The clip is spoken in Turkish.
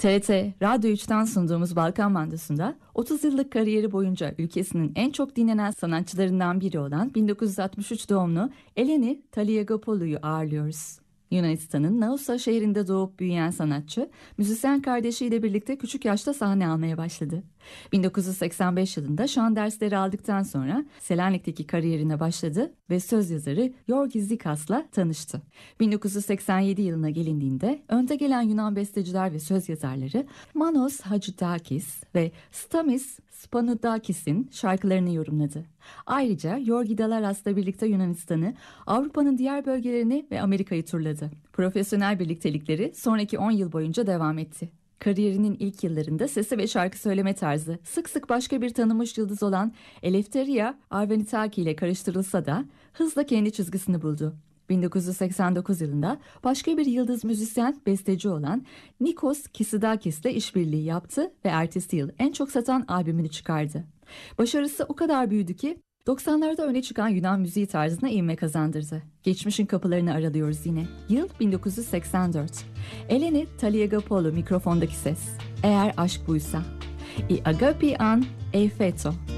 TRT Radyo 3'ten sunduğumuz Balkan Mandosu'nda 30 yıllık kariyeri boyunca ülkesinin en çok dinlenen sanatçılarından biri olan 1963 doğumlu Eleni Taliagopoulou'yu ağırlıyoruz. Yunanistan'ın Naousa şehrinde doğup büyüyen sanatçı, müzisyen kardeşiyle birlikte küçük yaşta sahne almaya başladı. 1985 yılında şan dersleri aldıktan sonra Selanik'teki kariyerine başladı ve söz yazarı Yorgis Zikas'la tanıştı. 1987 yılına gelindiğinde önde gelen Yunan besteciler ve söz yazarları Manos Hadjitakis ve Stamis Spanoudakis'in şarkılarını yorumladı. Ayrıca Yorgi Dalaras'la birlikte Yunanistan'ı, Avrupa'nın diğer bölgelerini ve Amerika'yı turladı. Profesyonel birliktelikleri sonraki 10 yıl boyunca devam etti. Kariyerinin ilk yıllarında sesi ve şarkı söyleme tarzı sık sık başka bir tanınmış yıldız olan Eleftheria Arvanitaki ile karıştırılsa da hızla kendi çizgisini buldu. 1989 yılında başka bir yıldız müzisyen, besteci olan Nikos Kisidakis ile işbirliği yaptı ve ertesi yıl en çok satan albümünü çıkardı. Başarısı o kadar büyüdü ki 90'larda öne çıkan Yunan müziği tarzına ivme kazandırdı. Geçmişin kapılarını aralıyoruz yine. Yıl 1984. Eleni Taliagopoulou mikrofondaki ses. Eğer aşk buysa. I agapi an eifeto.